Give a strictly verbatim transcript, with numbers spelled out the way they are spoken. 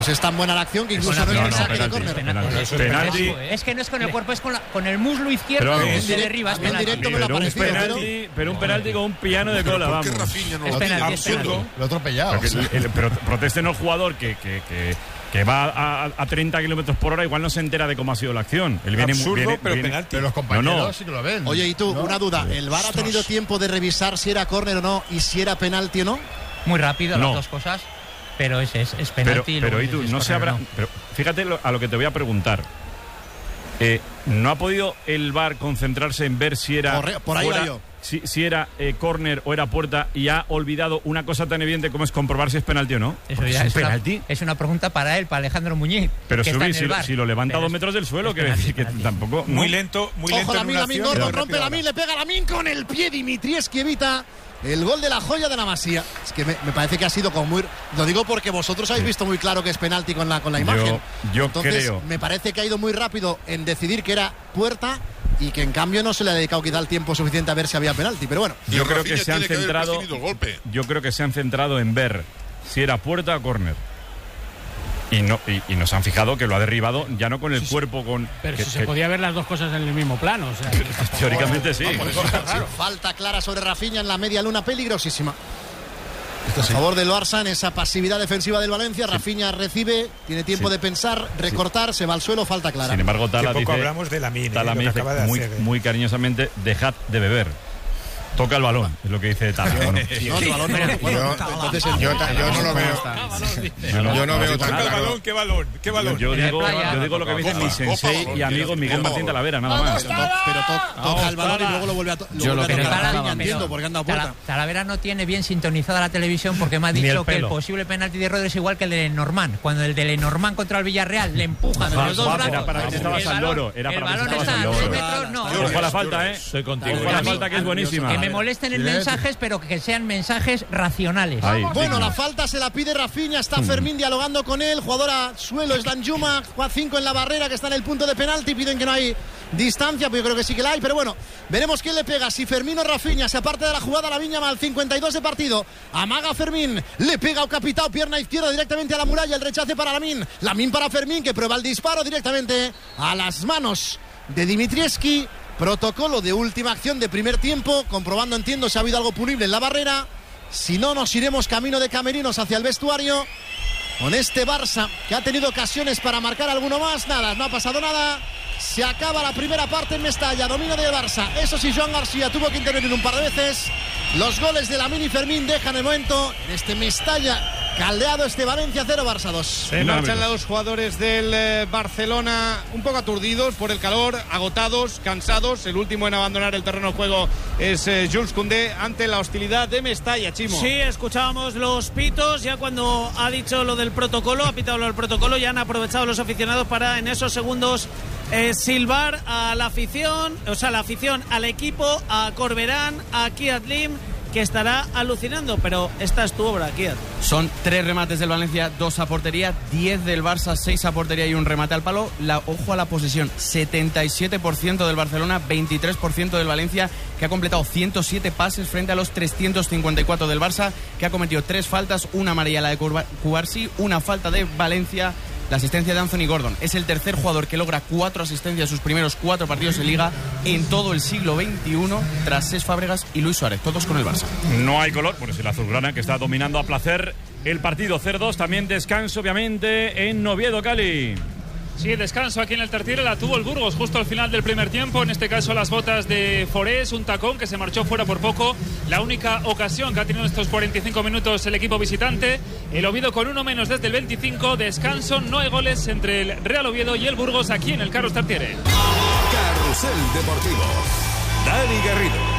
Es tan buena la acción que incluso no, no, no es el saque de córner. Penalti. Es que no es con el cuerpo, es con, la, con el muslo izquierdo de derriba. En directo me lo ha parecido. Pero, pero un penalti con un piano de cola, vamos. No es penalti, es penalti. Lo he atropellado. Porque, el, pero protesten al jugador que, que, que, que va a, a treinta kilómetros por hora, igual no se entera de cómo ha sido la acción. Él viene, Absurdo, viene, pero viene, penalti. Pero los compañeros no, no. sí que lo ven. Oye, y tú, ¿no? una duda. ¿El V A R ha tenido tiempo de revisar si era córner o no y si era penalti o no? Muy rápido no. las dos cosas. Pero es, es, es penalti. Pero, pero y tú, no se habrá. No. Pero fíjate lo, a lo que te voy a preguntar. Eh, ¿No ha podido el V A R concentrarse en ver si era. Por, por ahí fuera, va yo. Si, si era eh, córner o era puerta y ha olvidado una cosa tan evidente como es comprobar si es penalti o no? Eso ya es, es, penalti. Una, es una pregunta para él, para Alejandro Muñiz. Pero que subir, si, lo, si lo levanta a dos metros del suelo, que decir que tampoco. Muy no. lento, muy lento. Ojo, Lamin, Lamin Gordon, rompe Lamin, le pega Lamin con el pie. Dimitrievski evita el gol de la joya de la Masía. Es que me, me parece que ha sido como muy. Lo digo porque vosotros habéis visto muy claro que es penalti con la, con la imagen. Yo, yo Entonces, creo. me parece que ha ido muy rápido en decidir que era puerta y que en cambio no se le ha dedicado quizá el tiempo suficiente a ver si había penalti. Pero bueno. Yo creo que se han centrado. Yo creo que se han centrado en ver si era puerta o córner. Y, no, y, y nos han fijado que lo ha derribado ya no con el sí, cuerpo con pero que, si se que, podía ver las dos cosas en el mismo plano, o sea, que teóricamente sí. No, eso, claro. Falta clara sobre Rafinha en la media luna, peligrosísima. A sí. favor del Barça en esa pasividad defensiva del Valencia. Sí. Rafinha recibe, tiene tiempo sí. de pensar, recortar, sí. se va al suelo, falta clara. Sin embargo, Tala dice, hablamos de Lamin, Tala eh, dice muy, hacer, eh. muy cariñosamente, dejad de beber. Toca el balón, es lo que dice Tala. No, el balón no. Bueno, entonces el yo, yo no lo veo. Yo no veo tan claro. Balón, ¿qué balón? ¿Qué balón? Yo, yo, digo, yo digo lo que me dice mi sensei y amigo Miguel Martín Talavera, nada más. Pero toca el balón y luego lo vuelve a tocar. Yo lo que no entiendo porque han dado puerta. Talavera no tiene bien sintonizada la televisión porque me ha dicho que el posible penalti de Rodri es igual que el de Lenormand. Cuando el de Lenormand contra el Villarreal le empuja de los dos brazos. Era para que estabas al loro. Era para que estabas al loro. El balón está a seis metros, no. Ojo a la falta, ¿eh? Estoy contigo. Ojo a la falta que es buenísima. Que me molesten el mensajes, pero que sean mensajes racionales. Ahí, bueno, sí, la falta se la pide Rafinha, está Fermín dialogando con él, jugador a suelo es Danjuma, cinco en la barrera que está en el punto de penalti, piden que no hay distancia, pero yo creo que sí que la hay, pero bueno, veremos quién le pega, si Fermín o Rafinha, se aparte de la jugada la Viña Mal, cincuenta y dos de partido, amaga Fermín, le pega a Capitao, pierna izquierda directamente a la muralla, el rechace para Lamin, Lamin para Fermín, que prueba el disparo directamente a las manos de Dimitrievski. Protocolo de última acción de primer tiempo, comprobando, entiendo, si ha habido algo punible en la barrera. Si no, nos iremos camino de camerinos hacia el vestuario con este Barça que ha tenido ocasiones para marcar alguno más. Nada, no ha pasado nada. Se acaba la primera parte en Mestalla, dominio del Barça. Eso sí, Joan García tuvo que intervenir un par de veces. Los goles de Lamin y Fermín dejan el momento en este Mestalla caldeado, este Valencia cero, Barça dos. Se marchan los jugadores del eh, Barcelona un poco aturdidos por el calor, agotados, cansados. El último en abandonar el terreno de juego es eh, Jules Koundé ante la hostilidad de Mestalla, Chimo. Sí, escuchábamos los pitos ya cuando ha dicho lo del protocolo, ha pitado lo del protocolo, ya han aprovechado los aficionados para en esos segundos eh, silbar a la afición, o sea, la afición al equipo, a Corberán, a Kiat Lim, que estará alucinando, pero esta es tu obra, Kiat. Son tres remates del Valencia, dos a portería, diez del Barça, seis a portería y un remate al palo. La, ojo a la posesión, setenta y siete por ciento del Barcelona, veintitrés por ciento del Valencia, que ha completado ciento siete pases frente a los trescientos cincuenta y cuatro del Barça, que ha cometido tres faltas, una amarilla la de Cubarsí, una falta de Valencia. La asistencia de Anthony Gordon. Es el tercer jugador que logra cuatro asistencias en sus primeros cuatro partidos en Liga en todo el siglo veintiuno, tras Cesc Fábregas y Luis Suárez, todos con el Barça. No hay color, bueno, es el azulgrana que está dominando a placer el partido. cero dos, también descanso, obviamente, en Oviedo, Cali. Sí, descanso aquí en el Tartiere, la tuvo el Burgos justo al final del primer tiempo, en este caso las botas de Forés, un tacón que se marchó fuera por poco, la única ocasión que ha tenido estos cuarenta y cinco minutos el equipo visitante. El Oviedo con uno menos desde el veinticinco, descanso, no hay goles entre el Real Oviedo y el Burgos aquí en el Carlos Tartiere. Carrusel Deportivo, Dani Garrido.